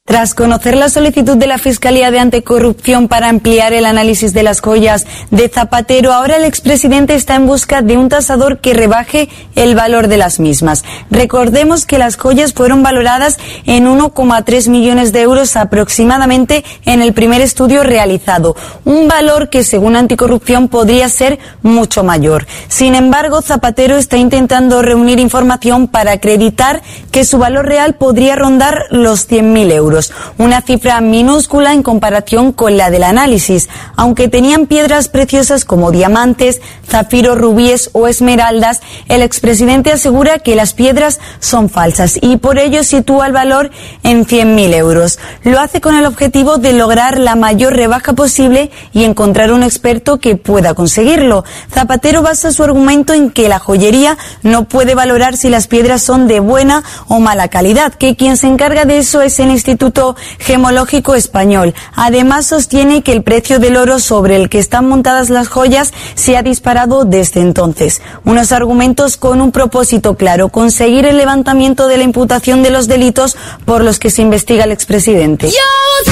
Tras conocer la solicitud de la Fiscalía de Anticorrupción para ampliar el análisis de las joyas de Zapatero, ahora el expresidente está en busca de un tasador que rebaje el valor de las mismas. Recordemos que las joyas fueron valoradas en 1,3 millones de euros aproximadamente en el primer estudio realizado, un valor que según Anticorrupción podría ser mucho mayor. Sin embargo, Zapatero está intentando reunir información para acreditar que su valor real podría rondar los 100.000 euros. Una cifra minúscula en comparación con la del análisis. Aunque tenían piedras preciosas como diamantes, zafiros, rubíes o esmeraldas, el expresidente asegura que las piedras son falsas y por ello sitúa el valor en 100.000 euros. Lo hace con el objetivo de lograr la mayor rebaja posible y encontrar un experto que pueda conseguirlo. Zapatero basa su argumento en que la joyería no puede valorar si las piedras son de buena o mala calidad, que quien se encarga de eso es el Instituto Gemológico Español. Además, sostiene que el precio del oro sobre el que están montadas las joyas se ha disparado desde entonces. Unos argumentos con un propósito claro: conseguir el levantamiento de la imputación de los delitos por los que se investiga al expresidente.